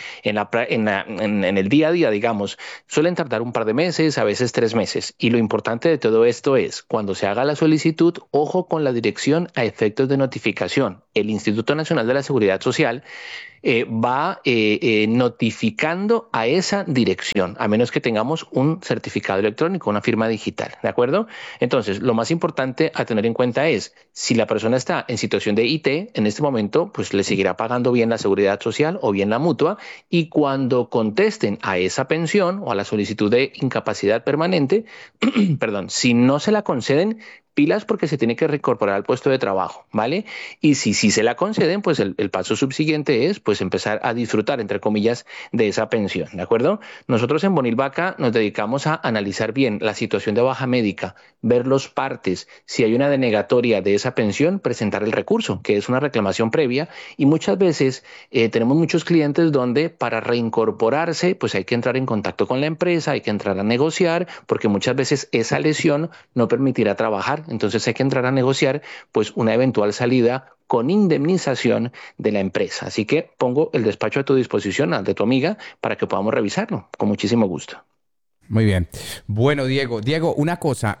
En el día a día, digamos, suelen tardar un par de meses, a veces 3 meses. Y lo importante de todo esto es, cuando se haga la solicitud, ojo con la dirección a efectos de notificación. El Instituto Nacional de la Seguridad Social va notificando a esa dirección, a menos que tengamos un certificado electrónico, una firma digital, ¿de acuerdo? Entonces, lo más importante a tener en cuenta es, si la persona está en situación de IT, en este momento, pues le seguirá pagando bien la seguridad social o bien la mutua, y cuando contesten a esa pensión o a la solicitud de incapacidad permanente, perdón, si no se la conceden, pilas porque se tiene que reincorporar al puesto de trabajo, ¿vale? Y si se la conceden, pues el paso subsiguiente es pues empezar a disfrutar, entre comillas, de esa pensión, ¿de acuerdo? Nosotros en Bonil Vaca nos dedicamos a analizar bien la situación de baja médica, ver los partes, si hay una denegatoria de esa pensión, presentar el recurso, que es una reclamación previa, y muchas veces tenemos muchos clientes donde para reincorporarse, pues hay que entrar en contacto con la empresa, hay que entrar a negociar, porque muchas veces esa lesión no permitirá trabajar. Entonces hay que entrar a negociar pues una eventual salida con indemnización de la empresa. Así que pongo el despacho a tu disposición, al de tu amiga, para que podamos revisarlo. Con muchísimo gusto. Muy bien. Bueno, Diego, una cosa.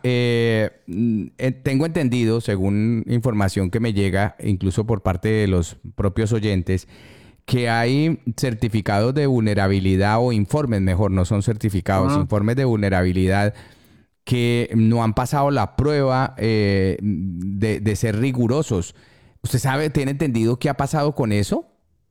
Tengo entendido, según información que me llega, incluso por parte de los propios oyentes, que hay certificados de vulnerabilidad o informes, mejor, no son certificados, informes de vulnerabilidad que no han pasado la prueba de ser rigurosos. ¿Usted sabe, tiene entendido qué ha pasado con eso?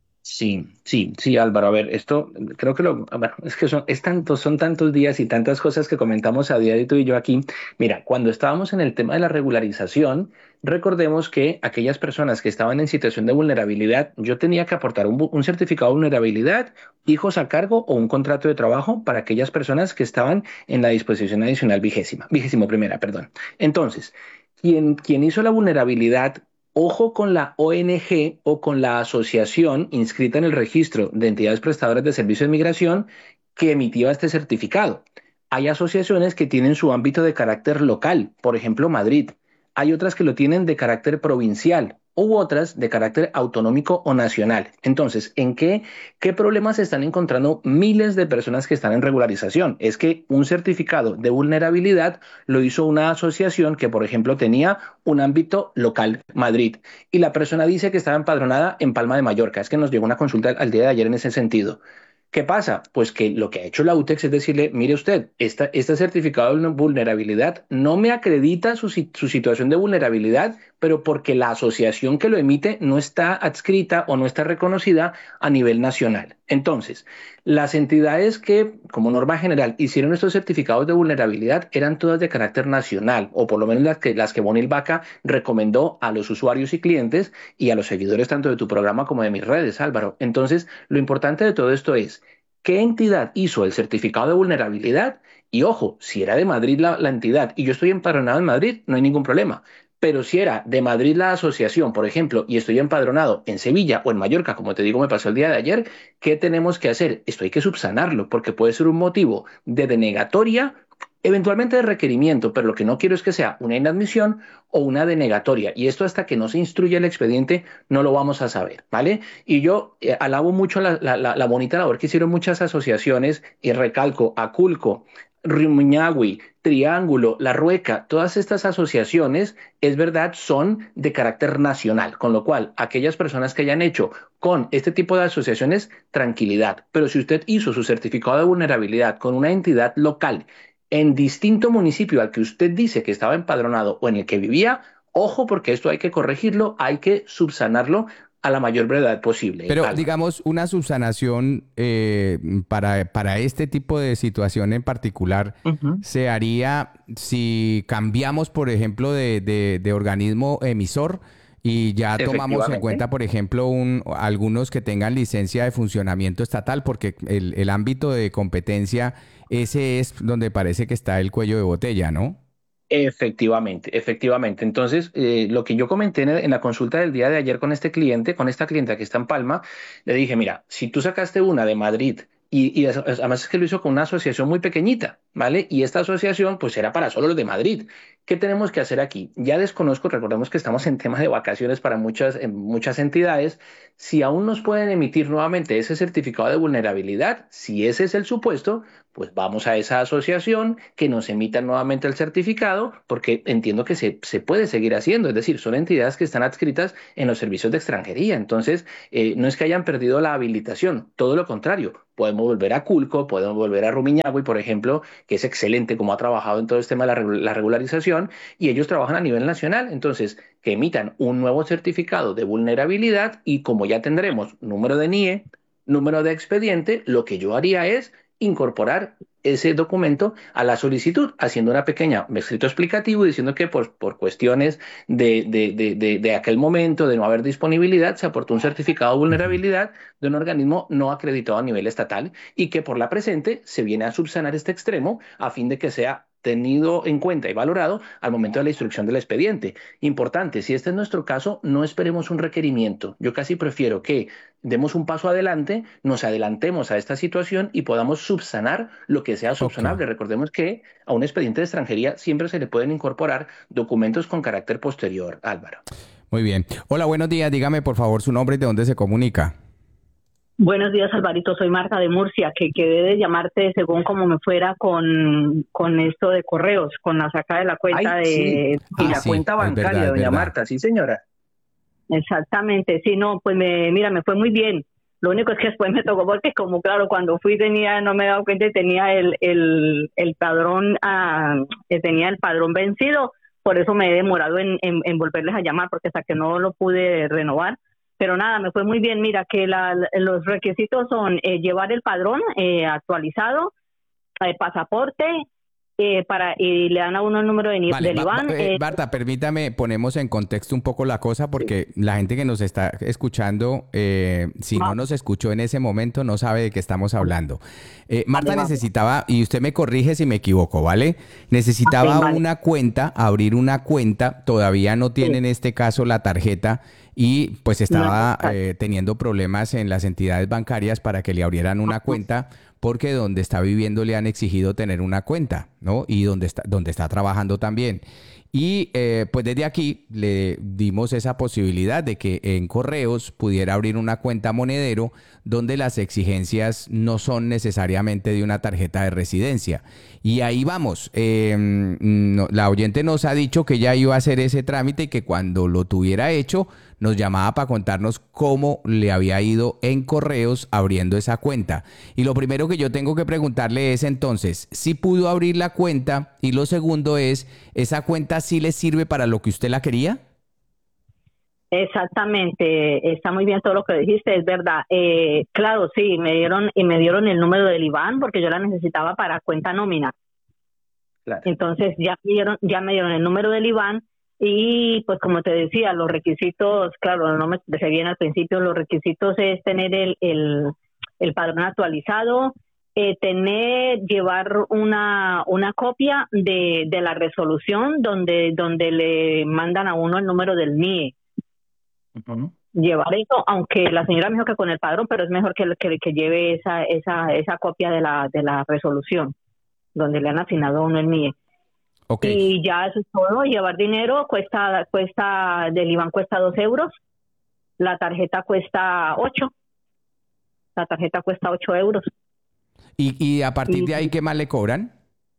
Sí, Álvaro. A ver, esto creo que es que son tantos días y tantas cosas que comentamos a diario tú y yo aquí. Mira, cuando estábamos en el tema de la regularización, recordemos que aquellas personas que estaban en situación de vulnerabilidad, yo tenía que aportar un certificado de vulnerabilidad, hijos a cargo o un contrato de trabajo para aquellas personas que estaban en la disposición adicional vigésimo primera, perdón. Entonces, quien hizo la vulnerabilidad, ojo con la ONG o con la asociación inscrita en el registro de entidades prestadoras de servicios de migración que emitía este certificado. Hay asociaciones que tienen su ámbito de carácter local, por ejemplo, Madrid. Hay otras que lo tienen de carácter provincial u otras de carácter autonómico o nacional. Entonces, ¿en qué problemas se están encontrando miles de personas que están en regularización? Es que un certificado de vulnerabilidad lo hizo una asociación que, por ejemplo, tenía un ámbito local, Madrid, y la persona dice que estaba empadronada en Palma de Mallorca. Es que nos llegó una consulta al día de ayer en ese sentido. ¿Qué pasa? Pues que lo que ha hecho la UTEX es decirle, mire usted, este certificado de vulnerabilidad no me acredita su situación de vulnerabilidad, pero porque la asociación que lo emite no está adscrita o no está reconocida a nivel nacional. Entonces, las entidades que, como norma general, hicieron estos certificados de vulnerabilidad eran todas de carácter nacional, o por lo menos las que Bonil Vaca recomendó a los usuarios y clientes y a los seguidores tanto de tu programa como de mis redes, Álvaro. Entonces, lo importante de todo esto es, ¿qué entidad hizo el certificado de vulnerabilidad? Y ojo, si era de Madrid la entidad y yo estoy empadronado en Madrid, no hay ningún problema. Pero si era de Madrid la asociación, por ejemplo, y estoy empadronado en Sevilla o en Mallorca, como te digo, me pasó el día de ayer, ¿qué tenemos que hacer? Esto hay que subsanarlo, porque puede ser un motivo de denegatoria, eventualmente de requerimiento, pero lo que no quiero es que sea una inadmisión o una denegatoria. Y esto hasta que no se instruya el expediente no lo vamos a saber, ¿vale? Y yo alabo mucho la bonita labor que hicieron muchas asociaciones, y recalco, Aculco, Rumiñahui, Triángulo, La Rueca, todas estas asociaciones, es verdad, son de carácter nacional, con lo cual aquellas personas que hayan hecho con este tipo de asociaciones, tranquilidad. Pero si usted hizo su certificado de vulnerabilidad con una entidad local en distinto municipio al que usted dice que estaba empadronado o en el que vivía, ojo, porque esto hay que corregirlo, hay que subsanarlo a la mayor brevedad posible. Pero digamos, una subsanación para este tipo de situación en particular se haría si cambiamos, por ejemplo, de organismo emisor y ya tomamos en cuenta, por ejemplo, algunos que tengan licencia de funcionamiento estatal, porque el ámbito de competencia, ese es donde parece que está el cuello de botella, ¿no? Efectivamente. Entonces, lo que yo comenté en la consulta del día de ayer con esta clienta que está en Palma, le dije, mira, si tú sacaste una de Madrid Además es que lo hizo con una asociación muy pequeñita, ¿vale? Y esta asociación pues era para solo los de Madrid. ¿Qué tenemos que hacer aquí? Ya desconozco, recordemos que estamos en temas de vacaciones para muchas entidades. Si aún nos pueden emitir nuevamente ese certificado de vulnerabilidad, si ese es el supuesto, pues vamos a esa asociación que nos emita nuevamente el certificado, porque entiendo que se puede seguir haciendo. Es decir, son entidades que están adscritas en los servicios de extranjería. Entonces, no es que hayan perdido la habilitación, todo lo contrario. Podemos volver a Culco, podemos volver a Rumiñahui, por ejemplo, que es excelente como ha trabajado en todo este tema de la regularización, y ellos trabajan a nivel nacional. Entonces, que emitan un nuevo certificado de vulnerabilidad, y como ya tendremos número de NIE, número de expediente, lo que yo haría es incorporar ese documento a la solicitud, haciendo una pequeña escrito explicativo diciendo que por cuestiones de aquel momento, de no haber disponibilidad, se aportó un certificado de vulnerabilidad de un organismo no acreditado a nivel estatal, y que por la presente se viene a subsanar este extremo a fin de que sea tenido en cuenta y valorado al momento de la instrucción del expediente. Importante, si este es nuestro caso, no esperemos un requerimiento. Yo casi prefiero que demos un paso adelante, nos adelantemos a esta situación y podamos subsanar lo que sea subsanable. Okay. Recordemos que a un expediente de extranjería siempre se le pueden incorporar documentos con carácter posterior, Álvaro. Muy bien. Hola, buenos días. Dígame, por favor, su nombre y de dónde se comunica. Buenos días, Alvarito. Soy Marta de Murcia, que quedé de llamarte según como me fuera con esto de correos, con la sacada de la cuenta cuenta bancaria, doña Marta. Sí, señora. Exactamente. Sí, no, pues me fue muy bien. Lo único es que después me tocó porque como claro, cuando fui no me he dado cuenta y tenía el padrón, tenía el padrón vencido. Por eso me he demorado en volverles a llamar, porque hasta que no lo pude renovar. Pero nada, me fue muy bien. Mira, que los requisitos son llevar el padrón actualizado, el pasaporte, y le dan a uno el número del IBAN. Marta, permítame, ponemos en contexto un poco la cosa, porque la gente que nos está escuchando, si no nos escuchó en ese momento, no sabe de qué estamos hablando. Marta necesitaba, y usted me corrige si me equivoco, ¿vale? Necesitaba una cuenta, abrir una cuenta, todavía no tiene en este caso la tarjeta, y pues estaba teniendo problemas en las entidades bancarias para que le abrieran una cuenta, porque donde está viviendo le han exigido tener una cuenta, ¿no? Y donde está trabajando también. Y pues desde aquí le dimos esa posibilidad de que en Correos pudiera abrir una cuenta Monedero, donde las exigencias no son necesariamente de una tarjeta de residencia. Y ahí vamos. La oyente nos ha dicho que ya iba a hacer ese trámite y que cuando lo tuviera hecho nos llamaba para contarnos cómo le había ido en Correos abriendo esa cuenta. Y lo primero que yo tengo que preguntarle es entonces, ¿si pudo abrir la cuenta? Y lo segundo es, ¿esa cuenta sí le sirve para lo que usted la quería? Exactamente, está muy bien todo lo que dijiste, es verdad. Claro, sí, me dieron el número del IBAN porque yo la necesitaba para cuenta nómina. Claro. Entonces ya me dieron el número del IBAN. Y pues como te decía, los requisitos, claro, no me dejé bien al principio, los requisitos es tener el padrón actualizado, llevar una copia de la resolución donde le mandan a uno el número del NIE. Uh-huh. Llevar eso, aunque la señora me dijo que con el padrón, pero es mejor que lleve esa copia de la resolución, donde le han asignado a uno el NIE. Okay. Y ya eso es todo. Llevar dinero cuesta del IBAN cuesta 2 euros, la tarjeta cuesta 8. La tarjeta cuesta 8 euros. ¿Y a partir de ahí qué más le cobran?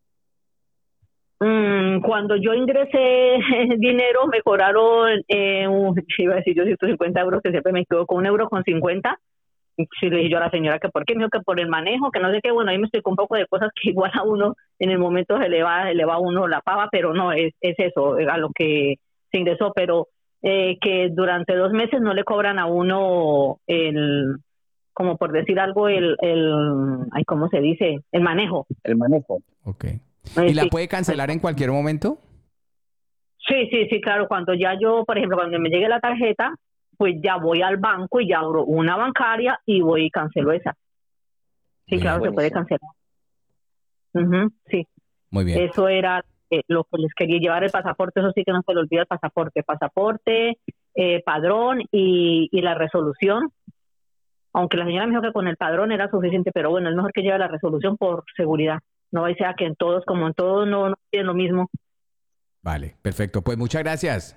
Cuando yo ingresé dinero me cobraron, iba a decir yo 150 euros, que siempre me quedo con 1,50 €. Sí, le dije yo a la señora que por qué, me dijo que por el manejo, que no sé qué. Bueno, ahí me explicó un poco de cosas que igual a uno en el momento se le va a uno la pava, pero no, es eso, a lo que se ingresó, pero que durante 2 meses no le cobran a uno como por decir algo, ¿cómo se dice? El manejo. El manejo. Ok. ¿Y la puede cancelar en cualquier momento? Sí, claro, cuando por ejemplo, cuando me llegue la tarjeta, pues ya voy al banco y ya abro una bancaria y voy y cancelo esa. Sí, claro, buenísimo. Se puede cancelar. Uh-huh, sí. Muy bien. Eso era lo que les quería llevar, el pasaporte, eso sí que no se le olvida el pasaporte. Pasaporte, padrón y la resolución. aunque la señora me dijo que con el padrón era suficiente, pero bueno, es mejor que lleve la resolución por seguridad. No sea que en todos, como en todos, no tienen lo mismo. Vale, perfecto. Pues muchas gracias.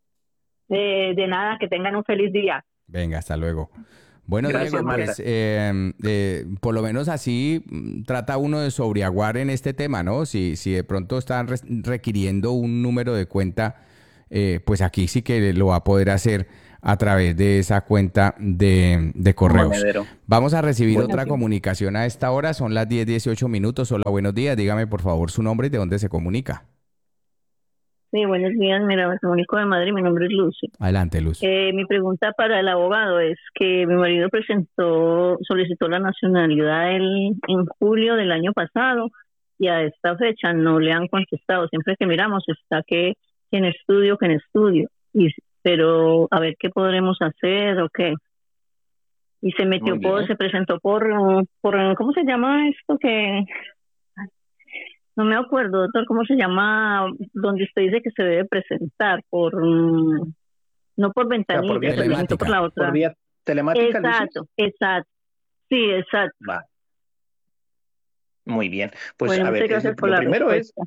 De nada, que tengan un feliz día. Venga, hasta luego. Bueno, Gracias, Diego, Marta. pues por lo menos así trata uno de sobreaguar en este tema, ¿no? Si de pronto están requiriendo un número de cuenta, pues aquí sí que lo va a poder hacer a través de esa cuenta de correos. Monedero. Vamos a recibir Bueno, otra sí. comunicación a esta hora, son las 10:18 minutos. Hola, buenos días. Dígame por favor su nombre y de dónde se comunica. Sí, buenos días, mira, me comunico de Madrid, mi nombre es Lucy. Adelante, Luz. Mi pregunta para el abogado es que mi marido solicitó la nacionalidad en julio del año pasado y a esta fecha no le han contestado. Siempre que miramos está que en estudio, pero a ver qué podremos hacer o qué. Y se metió Muy bien. se presentó por, ¿cómo se llama esto? Que no me acuerdo, doctor, ¿cómo se llama? Donde usted dice que se debe presentar no por ventanilla, vía se presentó por la otra. Por vía telemática, Lucy. Exacto. Sí, exacto. Va. Muy bien. Pues Bueno, a ver, muchas gracias por lo la primero respuesta.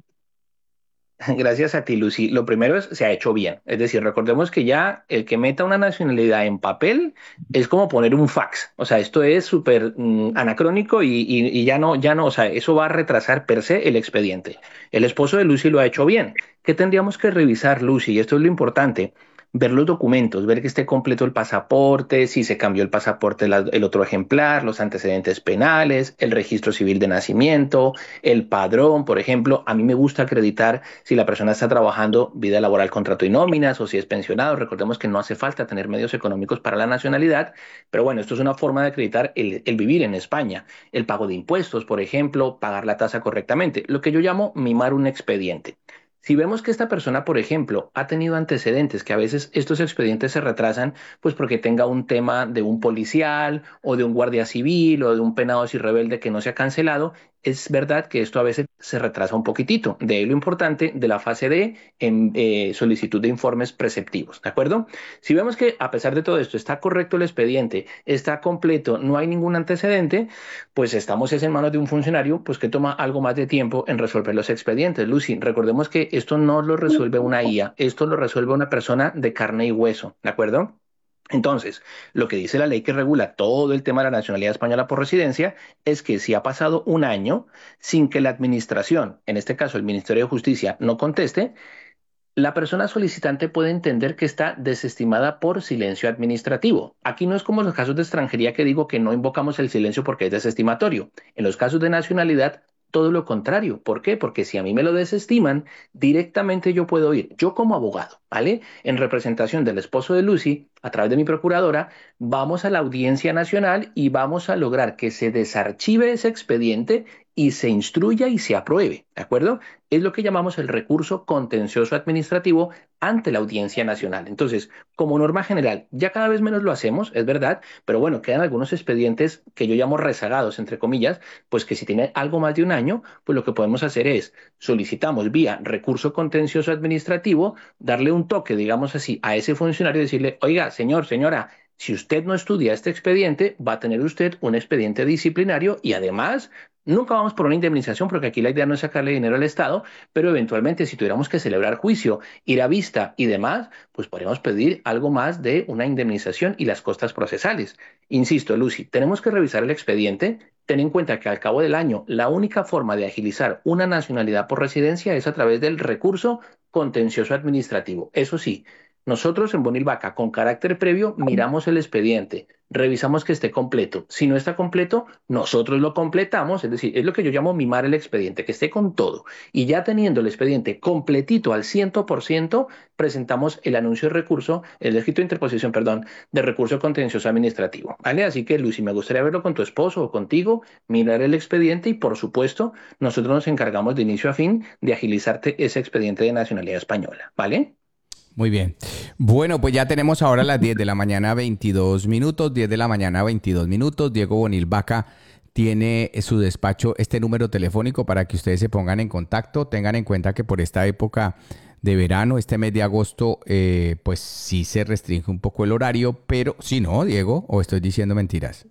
gracias a ti, Lucy. Lo primero es, se ha hecho bien. Es decir, recordemos que ya el que meta una nacionalidad en papel es como poner un fax. O sea, esto es súper anacrónico y ya no, o sea, eso va a retrasar per se el expediente. El esposo de Lucy lo ha hecho bien. ¿Qué tendríamos que revisar, Lucy? Y esto es lo importante. Ver los documentos, ver que esté completo el pasaporte, si se cambió el pasaporte, el otro ejemplar, los antecedentes penales, el registro civil de nacimiento, el padrón, por ejemplo. A mí me gusta acreditar si la persona está trabajando vida laboral, contrato y nóminas, o si es pensionado. Recordemos que no hace falta tener medios económicos para la nacionalidad, pero bueno, esto es una forma de acreditar el vivir en España. El pago de impuestos, por ejemplo, pagar la tasa correctamente, lo que yo llamo mimar un expediente. Si vemos que esta persona, por ejemplo, ha tenido antecedentes, que a veces estos expedientes se retrasan, pues porque tenga un tema de un policial o de un guardia civil o de un penado si rebelde que no se ha cancelado, es verdad que esto a veces se retrasa un poquitito. De ahí lo importante de la fase D en solicitud de informes preceptivos, ¿de acuerdo? Si vemos que a pesar de todo esto está correcto el expediente, está completo, no hay ningún antecedente, pues estamos en manos de un funcionario pues que toma algo más de tiempo en resolver los expedientes. Lucy, recordemos que esto no lo resuelve una IA, esto lo resuelve una persona de carne y hueso, ¿de acuerdo? Entonces, lo que dice la ley que regula todo el tema de la nacionalidad española por residencia es que si ha pasado un año sin que la administración, en este caso el Ministerio de Justicia, no conteste, la persona solicitante puede entender que está desestimada por silencio administrativo. Aquí no es como en los casos de extranjería que digo que no invocamos el silencio porque es desestimatorio. En los casos de nacionalidad, todo lo contrario. ¿Por qué? Porque si a mí me lo desestiman, directamente yo puedo ir, yo como abogado, ¿vale? En representación del esposo de Lucy, a través de mi procuradora, vamos a la Audiencia Nacional y vamos a lograr que se desarchive ese expediente y se instruya y se apruebe, ¿de acuerdo? Es lo que llamamos el recurso contencioso administrativo ante la Audiencia Nacional. Entonces, como norma general, ya cada vez menos lo hacemos, es verdad, pero bueno, quedan algunos expedientes que yo llamo rezagados, entre comillas, pues que si tiene algo más de un año, pues lo que podemos hacer es solicitamos vía recurso contencioso administrativo, darle un toque, digamos así, a ese funcionario y decirle, oiga, señor, señora, si usted no estudia este expediente, va a tener usted un expediente disciplinario y además nunca vamos por una indemnización porque aquí la idea no es sacarle dinero al Estado, pero eventualmente si tuviéramos que celebrar juicio, ir a vista y demás, pues podríamos pedir algo más de una indemnización y las costas procesales. Insisto, Lucy, tenemos que revisar el expediente. Ten en cuenta que al cabo del año la única forma de agilizar una nacionalidad por residencia es a través del recurso contencioso administrativo. Eso sí, nosotros en Bonilvaca, con carácter previo, miramos el expediente, revisamos que esté completo. Si no está completo, nosotros lo completamos, es decir, es lo que yo llamo mimar el expediente, que esté con todo. Y ya teniendo el expediente completito al 100%, presentamos el anuncio de recurso, el escrito de interposición, perdón, de recurso contencioso administrativo, ¿vale? Así que, Lucy, me gustaría verlo con tu esposo o contigo, mirar el expediente y, por supuesto, nosotros nos encargamos de inicio a fin de agilizarte ese expediente de nacionalidad española, ¿vale? Muy bien. Bueno, pues ya tenemos ahora las 10 de la mañana, 22 minutos. 10 de la mañana, 22 minutos. Diego Bonilvaca tiene su despacho, este número telefónico para que ustedes se pongan en contacto. Tengan en cuenta que por esta época de verano, este mes de agosto, pues sí se restringe un poco el horario, pero si no, Diego, o estoy diciendo mentiras.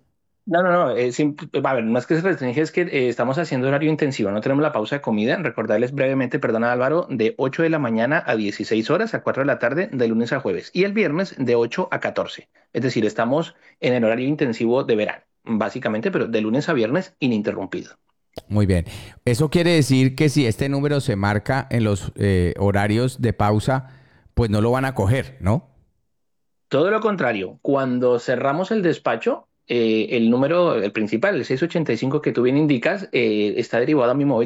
No. A ver, más que se restringe es que estamos haciendo horario intensivo, no tenemos la pausa de comida. Recordarles brevemente, perdona Álvaro, de 8 de la mañana a 16 horas, a 4 de la tarde, de lunes a jueves. Y el viernes de 8 a 14. Es decir, estamos en el horario intensivo de verano, básicamente, pero de lunes a viernes ininterrumpido. Muy bien. Eso quiere decir que si este número se marca en los horarios de pausa, pues no lo van a coger, ¿no? Todo lo contrario, cuando cerramos el despacho, el número, el principal, el 685 que tú bien indicas, está derivado a mi móvil.